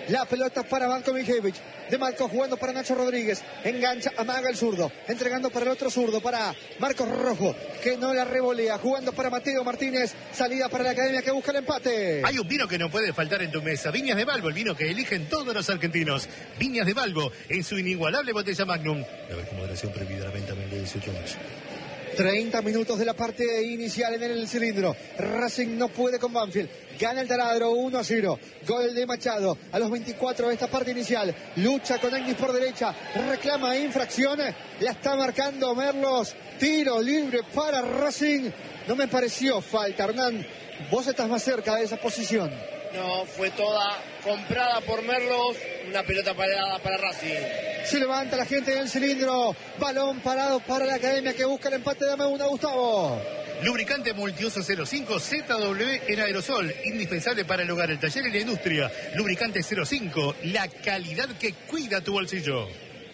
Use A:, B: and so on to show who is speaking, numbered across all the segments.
A: La pelota para Marco Mijevic. De Marco jugando para Nacho Rodríguez. Engancha, amaga el zurdo. Entregando para el otro zurdo, para Marcos Rojo, que no la revolea. Jugando para Mateo Martínez. Salida para la academia que busca el empate.
B: Hay un vino que no puede faltar en tu mesa. Viñas de Balbo, el vino que eligen todos los argentinos. Viñas de Balbo, en su inigualable botella Magnum. La vez con moderación prohibida la venta menor de 18 años.
A: 30 minutos de la parte inicial en el cilindro. Racing no puede con Banfield. Gana el taladro 1-0. Gol de Machado a los 24 de esta parte inicial. Lucha con Agnis por derecha. Reclama infracción. La está marcando Merlos. Tiro libre para Racing. No me pareció falta, Hernán. Vos estás más cerca de esa posición.
C: No, fue toda comprada por Merlos. Una pelota parada para Racing.
A: Se levanta la gente en el cilindro. Balón parado para la academia que busca el empate. Dame una, Gustavo.
B: Lubricante multiuso 05 ZW en aerosol. Indispensable para el hogar, el taller y la industria. Lubricante 05. La calidad que cuida tu bolsillo.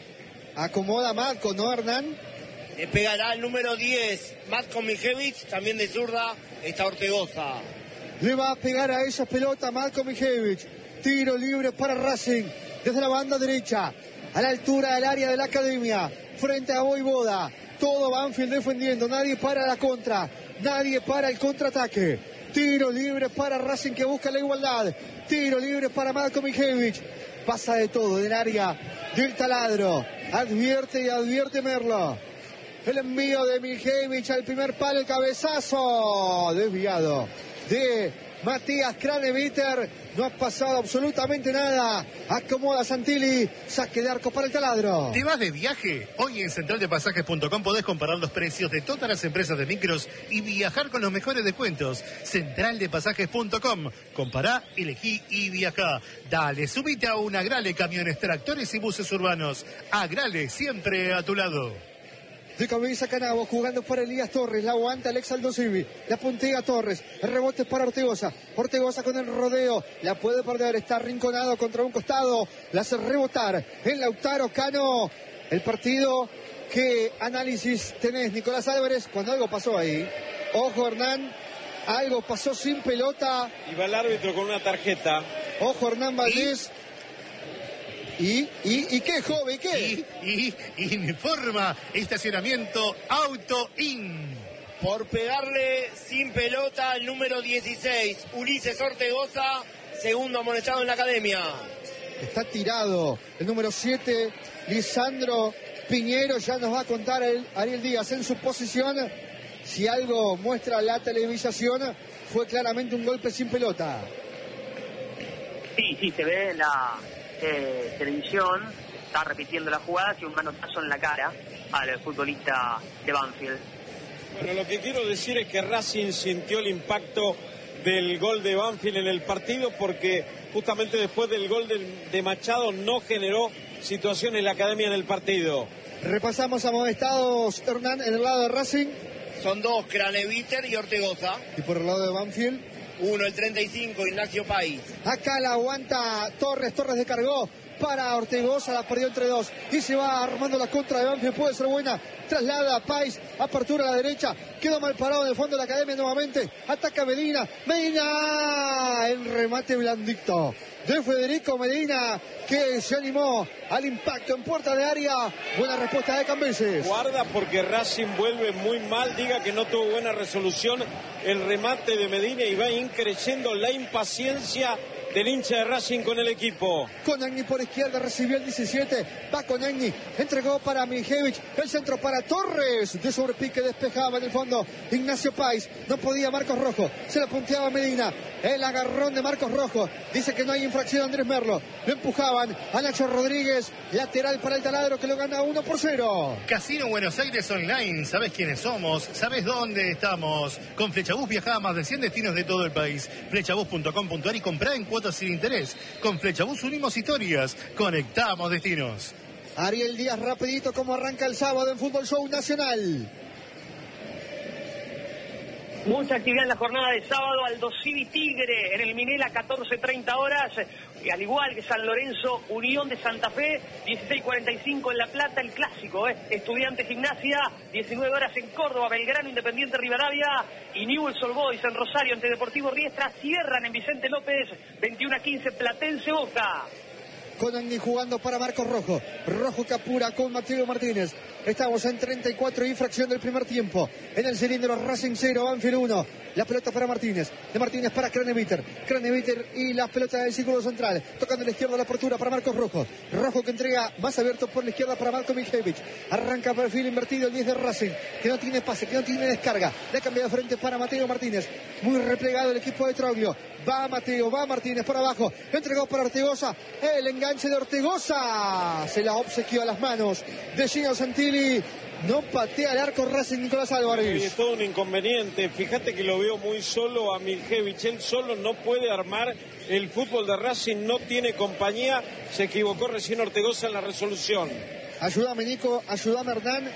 A: Acomoda Marco, ¿no, Hernán?
C: Le pegará el número 10. Matko Mijevic, también de zurda. Está Ortegoza.
A: Le va a pegar a esa pelota Marco Mijevic. Tiro libre para Racing. Desde la banda derecha. A la altura del área de la academia. Frente a Voivoda. Todo Banfield defendiendo. Nadie para la contra. Nadie para el contraataque. Tiro libre para Racing que busca la igualdad. Tiro libre para Marco Mijevic. Pasa de todo del área del taladro. Advierte y advierte Merlo. El envío de Mijevic al primer palo. El cabezazo. Desviado de Matías Craneviter. No ha pasado absolutamente nada. Acomoda Santilli. Saque de arco para el taladro.
B: ¿Te vas de viaje? Hoy en centraldepasajes.com podés comparar los precios de todas las empresas de micros y viajar con los mejores descuentos. Centraldepasajes.com. Compará, elegí y viajá. Dale, subite a una Agrale, camiones, tractores y buses urbanos. Agrale, siempre a tu lado.
A: De cabeza Canavo, jugando para Elías Torres, la aguanta Alex Aldosivi, la puntea Torres, el rebote es para Ortegoza, Ortegoza con el rodeo, la puede perder, está arrinconado contra un costado, la hace rebotar en Lautaro Cano. El partido, ¿qué análisis tenés, Nicolás Álvarez, cuando algo pasó ahí? Ojo, Hernán, algo pasó sin pelota.
D: Y va el árbitro con una tarjeta.
A: Ojo, Hernán Valdés. ¿Y qué, joven? ¿Qué?
B: Informa estacionamiento Auto In.
C: Por pegarle sin pelota el número 16, Ulises Ortegoza, segundo amonestado en la academia.
A: Está tirado el número 7, Lisandro Piñero. Ya nos va a contar Ariel Díaz en su posición. Si algo muestra la televisación, fue claramente un golpe sin pelota.
E: Sí, se ve la televisión, está repitiendo la jugada, y un manotazo en la cara al futbolista de Banfield.
D: Bueno, lo que quiero decir es que Racing sintió el impacto del gol de Banfield en el partido, porque justamente después del gol de Machado no generó situación en la academia en el partido.
A: Repasamos amonestados, Hernán, en el lado de Racing.
C: Son dos, Craneviter y Ortegoza.
A: Y por el lado de Banfield,
C: uno, el 35, Ignacio País.
A: Acá la aguanta Torres descargó para Ortegoza, la perdió entre dos y se va armando la contra de Banfield, puede ser buena, traslada a País, apertura a la derecha, quedó mal parado en el fondo de la academia nuevamente, ataca Medina, el remate blandito de Federico Medina, que se animó al impacto en puerta de área. Buena respuesta de Cambeses.
D: Guarda, porque Racing vuelve muy mal, diga que no tuvo buena resolución el remate de Medina y va increciendo la impaciencia del hincha de Racing con el equipo.
A: Con Agni por izquierda, recibió el 17, va con Agni, entregó para Mijevic, el centro para Torres, de sobrepique despejaba en el fondo Ignacio País, no podía Marcos Rojo, se la punteaba Medina, el agarrón de Marcos Rojo, dice que no hay infracción Andrés Merlo, lo empujaban a Nacho Rodríguez, lateral para el taladro que lo gana 1-0.
B: Casino Buenos Aires Online, ¿sabes quiénes somos? ¿Sabes dónde estamos? Con Flechabús viajaba a más de 100 destinos de todo el país. Flechabús.com.ar y comprá en cuotas sin interés. Con Flechabús unimos historias, conectamos destinos.
A: Ariel Díaz, rapidito como arranca el sábado en Fútbol Show Nacional.
E: Mucha actividad en la jornada de sábado. Aldosivi Tigre en el Minela, 14:30 horas. Y al igual que San Lorenzo, Unión de Santa Fe, 16:45 en La Plata, el clásico, Estudiantes Gimnasia, 19 horas en Córdoba, Belgrano, Independiente Rivadavia y Newell's Old Boys en Rosario ante Deportivo Riestra. Cierran en Vicente López, 21:15 Platense Boca.
A: Conagni jugando para Marcos Rojo. Rojo que apura con Mateo Martínez. Estamos en 34 y fracción del primer tiempo. En el cilindro, Racing 0, Banfield 1. La pelota para Martínez. De Martínez para Craneviter. Craneviter y la pelota del círculo central. Tocando a la izquierda la apertura para Marcos Rojo. Rojo que entrega más abierto por la izquierda para Marco Mijevich. Arranca perfil invertido el 10 de Racing. Que no tiene pase, que no tiene descarga. Le cambia de frente para Mateo Martínez. Muy replegado el equipo de Troglio. Va Mateo, va Martínez por abajo. Entregó para Ortegoza. El enganche de Ortegoza. Se la obsequió a las manos de Gino Santilli. No patea el arco Racing, Nicolás Álvarez.
D: Es todo un inconveniente. Fíjate que lo veo muy solo a Mijevich. Él solo no puede armar el fútbol de Racing. No tiene compañía. Se equivocó recién Ortegoza en la resolución.
A: Ayúdame, Nico. Ayúdame, Hernán.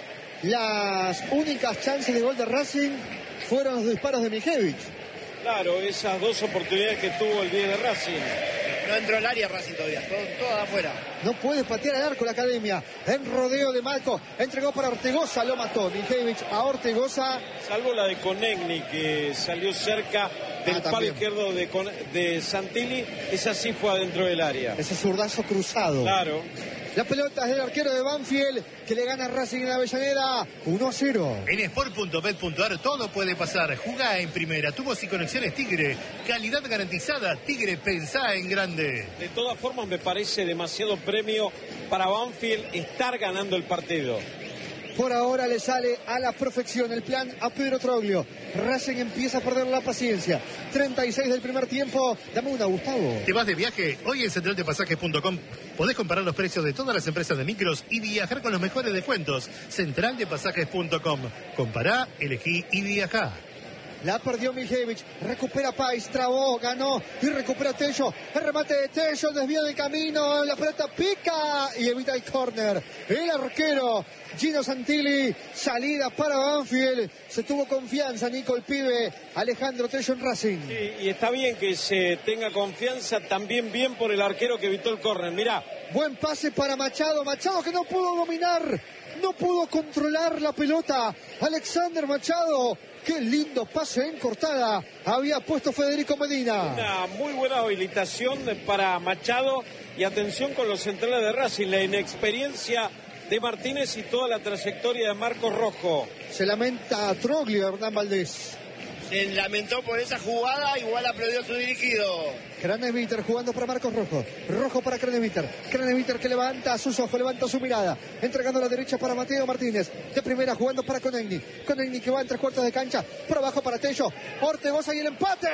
A: Las únicas chances de gol de Racing fueron los disparos de Mijevich.
D: Claro, esas dos oportunidades que tuvo el 10 de Racing.
C: No entró al área Racing todavía, todo afuera.
A: No puede patear el arco la academia. En rodeo de Marco. Entregó para Ortegoza, lo mató Mijevich a Ortegoza.
D: Salvo la de Conegni, que salió cerca del palo izquierdo de Santilli. Esa sí fue adentro del área.
A: Ese zurdazo cruzado.
D: Claro.
A: La pelota es del arquero de Banfield, que le gana a Racing en Avellaneda 1-0.
B: En sport.bet.ar todo puede pasar. Jugá en primera. Tubos y conexiones Tigre. Calidad garantizada. Tigre, pensá en grande.
D: De todas formas, me parece demasiado premio para Banfield estar ganando el partido.
A: Por ahora le sale a la perfección el plan a Pedro Troglio. Racing empieza a perder la paciencia. 36 del primer tiempo. Dame una, Gustavo.
B: ¿Te vas de viaje? Hoy en centraldepasajes.com podés comparar los precios de todas las empresas de micros y viajar con los mejores descuentos. Centraldepasajes.com. Compará, elegí y viajá.
A: La perdió Mijevich, recupera Pais, trabó, ganó y recupera Tello. El remate de Tello, desvío del camino, la pelota pica y evita el córner. El arquero Gino Santilli, salida para Banfield. Se tuvo confianza, Nico, el pibe Alejandro Tello en Racing.
D: Sí, y está bien que se tenga confianza, también bien por el arquero que evitó el córner. Mirá.
A: Buen pase para Machado, Machado que no pudo dominar, no pudo controlar la pelota. Alexander Machado. Qué lindo pase en cortada había puesto Federico Medina.
D: Una muy buena habilitación para Machado y atención con los centrales de Racing, la inexperiencia de Martínez y toda la trayectoria de Marcos Rojo.
A: Se lamenta Troglio, Hernán Valdés.
C: Se lamentó por esa jugada, igual aplaudió su dirigido.
A: Craneviter jugando para Marcos Rojo. Rojo para Craneviter. Craneviter que levanta sus ojos, levanta su mirada. Entregando a la derecha para Mateo Martínez. De primera jugando para Conegni. Conegni que va en 3/4 de cancha. Por abajo para Tello. Ortegoza y el empate.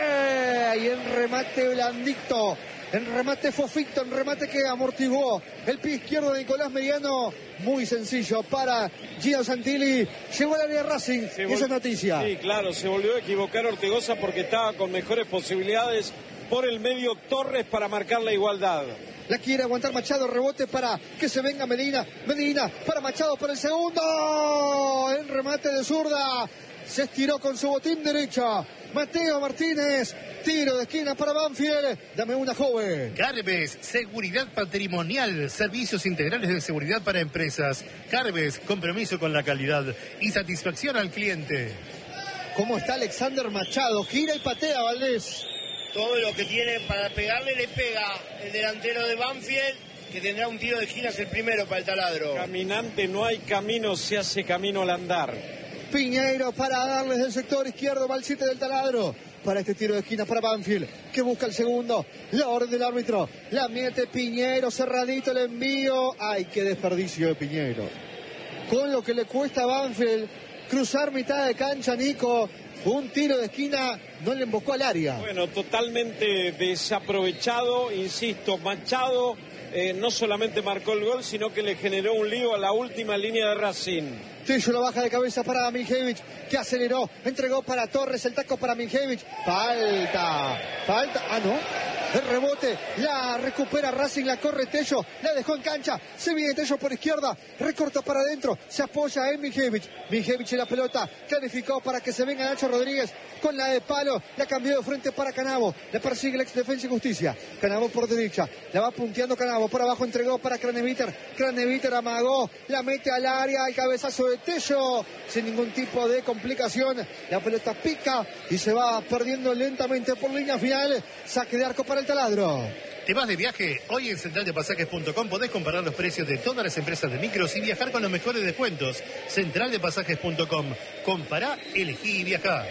A: Y en remate blandito. En remate fofito, en remate que amortiguó el pie izquierdo de Nicolás Mediano. Muy sencillo para Gino Santilli. Llegó al área Racing. Esa es noticia.
D: Sí, claro, se volvió a equivocar Ortegoza porque estaba con mejores posibilidades por el medio Torres para marcar la igualdad.
A: La quiere aguantar Machado, rebote para que se venga Medina. Medina para Machado por el segundo. En remate de zurda. Se estiró con su botín derecha. Mateo Martínez. Tiro de esquina para Banfield. Dame una, joven.
B: Carves, seguridad patrimonial, servicios integrales de seguridad para empresas. Carves, compromiso con la calidad y satisfacción al cliente.
A: ¿Cómo está Alexander Machado? Gira y patea, Valdés.
C: Todo lo que tiene para pegarle le pega el delantero de Banfield, que tendrá un tiro de esquina, es el primero para el taladro.
D: Caminante no hay camino, se hace camino al andar.
A: Piñeiro para darles del sector izquierdo, va el 7 del taladro. Para este tiro de esquina para Banfield, que busca el segundo. La orden del árbitro. La mete Piñeiro, cerradito el envío. ¡Ay, qué desperdicio de Piñeiro! Con lo que le cuesta a Banfield cruzar mitad de cancha, Nico. Un tiro de esquina no le embocó al área.
D: Bueno, totalmente desaprovechado, insisto, Machado no solamente marcó el gol, sino que le generó un lío a la última línea de Racing.
A: Tello lo baja de cabeza para Mijevich, que aceleró, entregó para Torres, el taco para Mijevich. Falta. Ah, no. el rebote, la recupera Racing, la corre Tello, la dejó en cancha, se viene Tello por izquierda, recorta para adentro, se apoya en Mijevic en la pelota, clarificó para que se venga Nacho Rodríguez con la de palo, la cambió de frente para Canavo, la persigue el ex Defensa y Justicia, Canavo por derecha, la va punteando Canavo, por abajo entregó para Craneviter amagó, la mete al área, el cabezazo de Tello, sin ningún tipo de complicación, la pelota pica y se va perdiendo lentamente por línea final, saque de arco para el Taladro.
B: ¿Te vas de viaje? Hoy en centraldepasajes.com podés comparar los precios de todas las empresas de micros y viajar con los mejores descuentos. Centraldepasajes.com. Compará, elegí y viajá.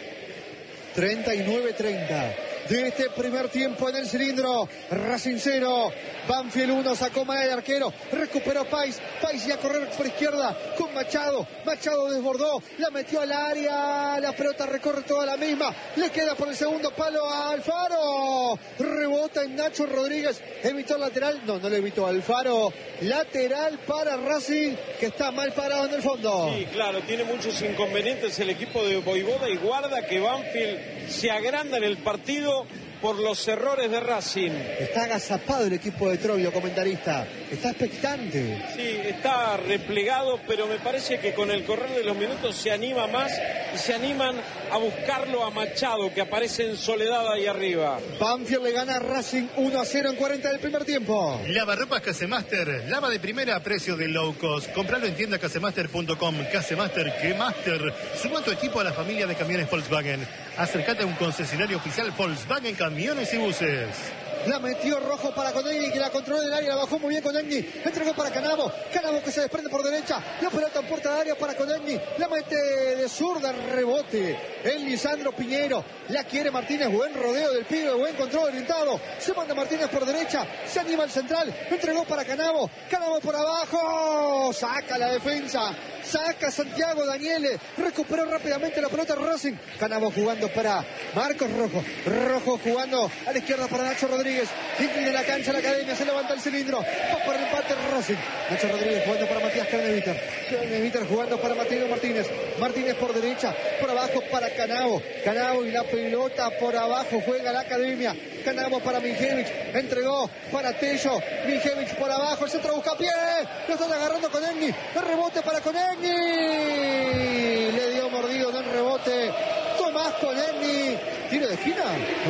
A: 39-30 de este primer tiempo en el cilindro. Racing 0, Banfield 1, sacó mal el arquero, recuperó Pais y a correr por izquierda con Machado desbordó, la metió al área, la pelota recorre toda la misma, le queda por el segundo palo a Alfaro, rebota en Nacho Rodríguez, evitó el lateral, no le evitó Alfaro, lateral para Racing, que está mal parado en el fondo.
D: Sí, claro, tiene muchos inconvenientes el equipo de Voivoda y guarda que Banfield se agranda en el partido por los errores de Racing.
A: Está agazapado el equipo de Troglio, comentarista. Está expectante.
D: Sí, está replegado, pero me parece que con el correr de los minutos se anima más y se animan a buscarlo a Machado, que aparece en soledad ahí arriba.
A: Banfield le gana a Racing 1-0 en 40 del primer tiempo.
B: Lavarropas Casemaster, lava de primera a precio de low cost. Compralo en tienda casemaster.com. Casemaster, que Master. Suma tu equipo a la familia de camiones Volkswagen. Acércate a un concesionario oficial Volkswagen Camiones y Buses.
A: La metió Rojo para Conegni, que la controló del área, la bajó muy bien Conegni, entregó para Canavo que se desprende por derecha, la pelota en puerta de área para Conegni, la mete de zurda, rebote, el Lisandro Piñero, la quiere Martínez, buen rodeo del pibe, buen control orientado, se manda Martínez por derecha, se anima el central, entregó para Canavo por abajo, saca la defensa, saca Santiago Daniele, recuperó rápidamente la pelota Racing, Canavo jugando para Marcos Rojo jugando a la izquierda para Nacho Rodríguez, inclina la cancha la Academia, se levanta el cilindro, va por el empate Racing, Nacho Rodríguez jugando para Matías Craneviter jugando para Mateo Martínez por derecha, por abajo para Canavo y la pelota por abajo juega la Academia, Canavo para Mijevic, entregó para Tello, Mijevic por abajo, el centro busca pie, lo están agarrando Conegni, el rebote para Conegni, le dio mordido en el rebote, Tomás Conegni, tiro de esquina,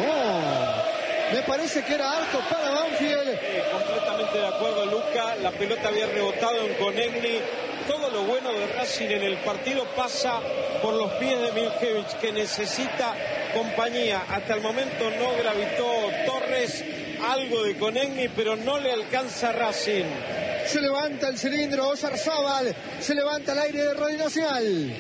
A: no, me parece que era arco para Banfield.
D: Completamente de acuerdo, Luca, la pelota había rebotado en Conegni. Todo lo bueno de Racing en el partido pasa por los pies de Mijevic, que necesita compañía. Hasta el momento no gravitó Torres, algo de Conegni, pero no le alcanza a Racing.
A: Se levanta el cilindro, Oyarzábal, se levanta al aire de Radio Nacional.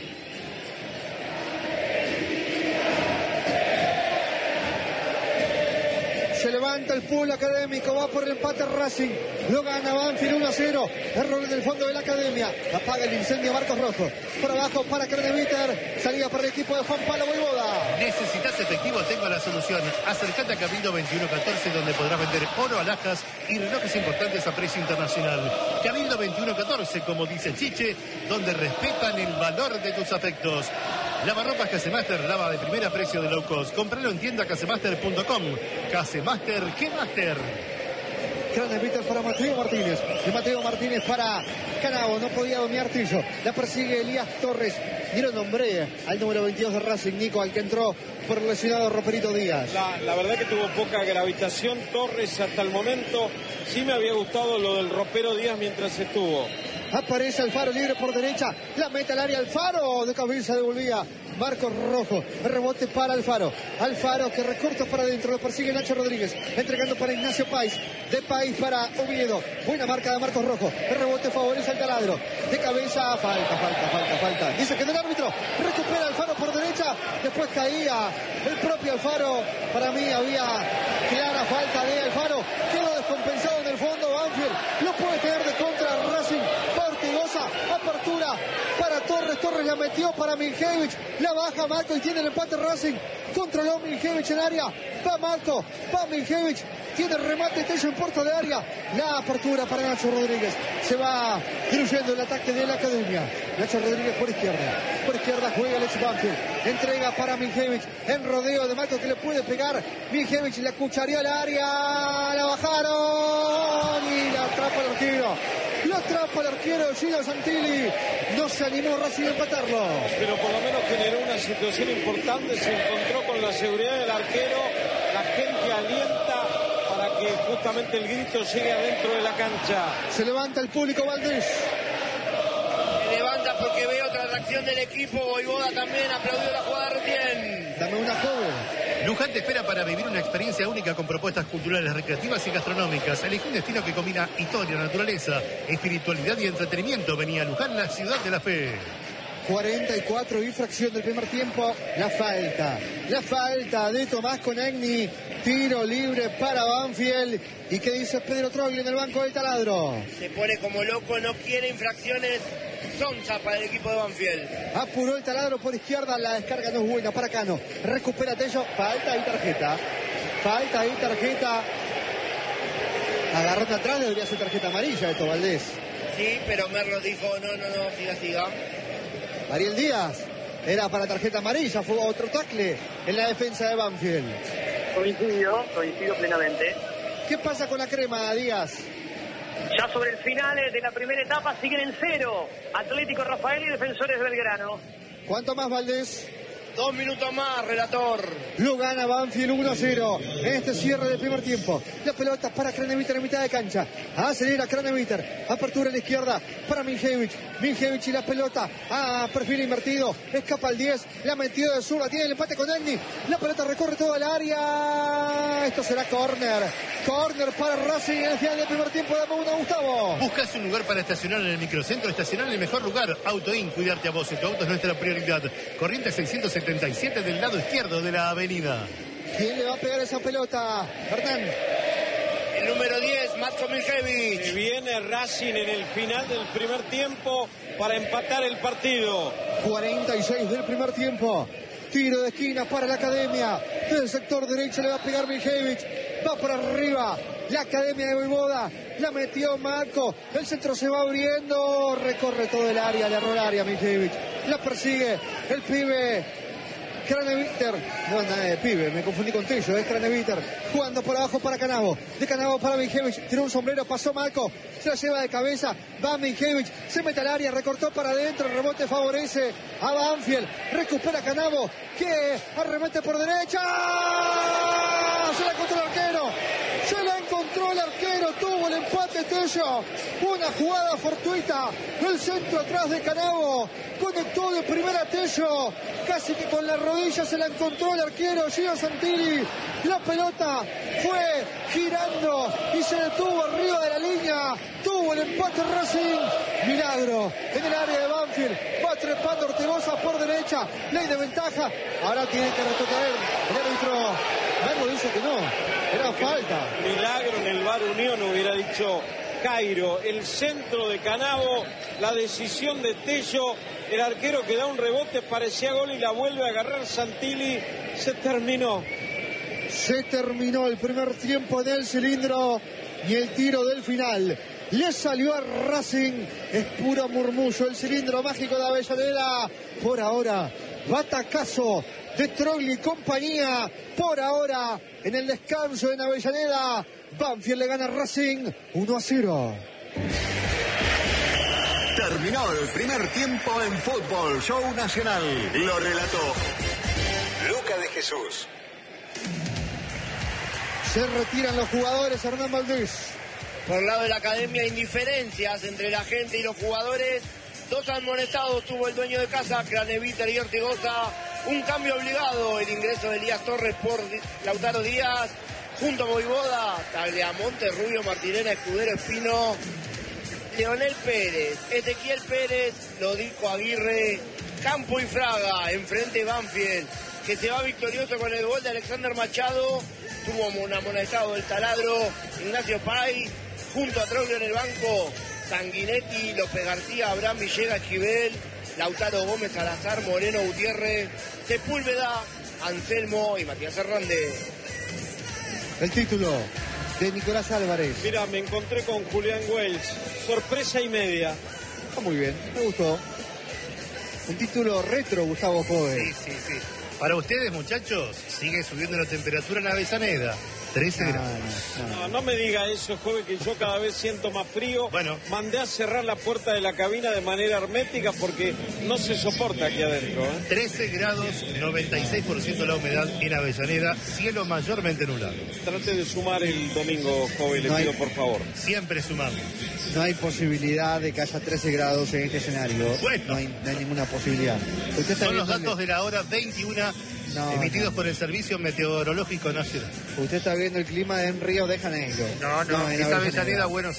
A: Se levanta el pool académico, va por el empate Racing, lo gana Banfield 1-0, error en el fondo de la Academia, apaga el incendio Marcos Rojo, por abajo para Craneviter, salida para el equipo de Juan Pablo Voivoda.
B: ¿Necesitas efectivo? Tengo la solución. Acércate a Cabildo 2114, donde podrás vender oro, alhajas y relojes importantes a precio internacional. Cabildo 2114, como dice Chiche, donde respetan el valor de tus afectos. Lavarropas Casemaster, lava de primera precio de low cost. Compralo en tienda casemaster.com. Casemaster, ¿qué Master?
A: Craneviter para Mateo Martínez. Y Mateo Martínez para Canavo. No podía dominar Tillo. La persigue Elías Torres. Y lo nombré al número 22 de Racing, Nico, al que entró por el lesionado Roperito Díaz.
D: La verdad que tuvo poca gravitación Torres hasta el momento. Sí me había gustado lo del Ropero Díaz mientras estuvo.
A: Aparece Alfaro libre por derecha, la mete al área Alfaro, de cabeza devolvía Marcos Rojo, rebote para Alfaro que recorta para adentro, lo persigue Nacho Rodríguez, entregando para Ignacio Pais, de Pais para Oviedo, buena marca de Marcos Rojo, el rebote favorece al Taladro, de cabeza, falta, dice que no el árbitro, recupera Alfaro por derecha, después caía el propio Alfaro, para mí había clara falta de Alfaro, quedó descompensado en el fondo Banfield, lo puede tener de contra Racing, Ortigosa, apertura para Torres Torres la metió para Miljevich, la baja Marco y tiene el empate Racing. Controló Miljevich en área, va Marco, va Miljevich, tiene el remate Tello en puerta de área, la apertura para Nacho Rodríguez, se va diluyendo el ataque de la Academia. Nacho Rodríguez por izquierda juega el ex Banfield, entrega para Miljevich, en rodeo de Marco que le puede pegar, Miljevich la cuchareó al área, la bajaron y la atrapa el arquero. Lo atrapa el arquero Gino Santilli. No se animó Racing a empatarlo.
D: Pero por lo menos generó una situación importante. Se encontró con la seguridad del arquero. La gente alienta para que justamente el grito llegue adentro de la cancha.
A: Se levanta el público Valdés.
C: Se levanta porque ve otra reacción del equipo. Voivoda también aplaudió la jugada recién.
A: Dame una joven.
B: Luján te espera para vivir una experiencia única con propuestas culturales, recreativas y gastronómicas. Elige un destino que combina historia, naturaleza, espiritualidad y entretenimiento. Venía a Luján, la ciudad de la fe.
A: 44 y fracción del primer tiempo. La falta de Tomás Conegni. Tiro libre para Banfield. ¿Y qué dice Pedro Trogli en el banco del taladro?
C: Se pone como loco, no quiere infracciones. Sonza para el equipo de Banfield.
A: Apuró el taladro por izquierda, la descarga no es buena para Cano. Recupera Tello, falta y tarjeta. Agarrando atrás, debería ser tarjeta amarilla esto, Valdés.
C: Sí, pero Merlo dijo, no, siga.
A: Ariel Díaz, era para tarjeta amarilla, fue otro tackle en la defensa de Banfield.
E: Coincido plenamente.
A: ¿Qué pasa con la crema, Díaz?
E: Ya sobre el final de la primera etapa siguen en 0. Atlético Rafael y Defensores Belgrano.
A: ¿Cuánto más, Valdés?
C: 2 minutos más, relator.
A: Lo gana Banfield 1-0 en este cierre del primer tiempo. La pelota para Craneviter en mitad de cancha. Acelera Craneviter. Apertura a la izquierda para Miljevich. Miljevich y la pelota a perfil invertido. Escapa el 10. La metió de zurda. Tiene el empate con Enni. La pelota recorre toda el área. Esto será córner. Córner para Racing en el final del primer tiempo. Dame una, Gustavo.
B: ¿Buscas un lugar para estacionar en el microcentro? Estacionar en el mejor lugar. Autoin, cuidarte a vos y tu auto es nuestra prioridad. Corriente 677 del lado izquierdo de la avenida.
A: ¿Quién le va a pegar esa pelota? Hernán.
C: El número 10, Matko Miljevich.
D: Viene Racing en el final del primer tiempo para empatar el partido.
A: 46 del primer tiempo. Tiro de esquina para la Academia. Del sector derecho le va a pegar Miljevich. Va para arriba. La Academia de Voivoda. La metió Marco. El centro se va abriendo. Recorre todo el área. Le erró el área Miljevich. La persigue el pibe Craneviter. No, nada de pibe. Me confundí con Tello. Es Craneviter. Jugando por abajo para Canavo. De Canavo para Miljevich. Tiró un sombrero. Pasó Marco. Se la lleva de cabeza. Va Miljevich. Se mete al área. Recortó para adentro. El rebote favorece a Banfield. Recupera Canavo. Que arremete por derecha. Se la encontró el arquero. Se la encontró el arquero. Tuvo el empate Tello. Una jugada fortuita. El centro atrás de Canavo. Conectó de primera Tello. Casi que con la rodilla se la encontró el arquero Gino Santilli. La pelota fue girando y se detuvo arriba de la línea. Tuvo el empate Racing. Milagro en el área de Banfield. Va trepando Ortegoza por derecha. Ley de ventaja. Ahora tiene que retocar el árbitro. Merlo dice que no. Era falta.
D: Milagro en el VAR Unión hubiera dicho Cairo. El centro de Canavo. La decisión de Tello. El arquero que da un rebote parecía gol y la vuelve a agarrar Santilli. Se terminó.
A: Se terminó el primer tiempo del cilindro y el tiro del final. Le salió a Racing. Es puro murmullo. El cilindro mágico de Avellaneda. Por ahora, batacazo de Trogli y compañía. Por ahora, en el descanso en Avellaneda, Banfield le gana a Racing 1-0.
F: Terminó el primer tiempo en Fútbol Show Nacional. Lo relató Luca de Jesús.
A: Se retiran los jugadores, Hernán Valdés.
C: Por lado de la Academia, indiferencias entre la gente y los jugadores. 2 amonestados tuvo el dueño de casa, Craneviter y Ortegoza. Un cambio obligado, el ingreso de Elías Torres por Lautaro Díaz. Junto a Voivoda, Tagliamonte, Rubio, Martinena, Escudero, Espino, Leonel Pérez, Ezequiel Pérez, Lodico Aguirre, Campo y Fraga. Enfrente Banfield, que se va victorioso con el gol de Alexander Machado. Tuvo un amonestado del taladro, Ignacio Pay. Junto a Troglio en el banco, Sanguinetti, López García, Abraham Villegas, Esquivel, Lautaro Gómez, Salazar, Moreno, Gutiérrez, Sepúlveda, Anselmo y Matías Hernández.
A: El título de Nicolás Álvarez.
D: Mira, me encontré con Julián Welch. Sorpresa y media.
A: Está muy bien, me gustó. Un título retro, Gustavo Jove.
B: Sí. Para ustedes, muchachos, sigue subiendo la temperatura en Avellaneda. 13 grados.
D: No me diga eso, joven, que yo cada vez siento más frío.
B: Bueno.
D: Mandé a cerrar la puerta de la cabina de manera hermética porque no se soporta aquí adentro.
B: 13 grados, 96% la humedad en Avellaneda, cielo mayormente nublado.
D: Trate de sumar el domingo, joven, le pido por favor.
B: Siempre sumamos.
A: No hay posibilidad de que haya 13 grados en este escenario.
B: Bueno.
A: No hay ninguna posibilidad. Usted está
B: Son los
A: viendo
B: datos de la hora 21 emitidos por el Servicio Meteorológico Nacional.
A: Usted está viendo el clima en Río de Janeiro.
B: No,
A: en
B: es
A: Avellaneda.
B: Avellaneda, Buenos